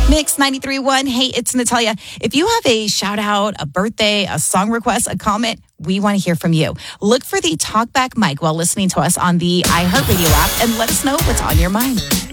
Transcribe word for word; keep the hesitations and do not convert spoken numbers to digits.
Mix ninety-three point one. Hey, it's Natalia. If you have a shout out, a birthday, a song request, a comment, we want to hear from you. Look for the talkback mic while listening to us on the iHeartRadio app and let us know what's on your mind.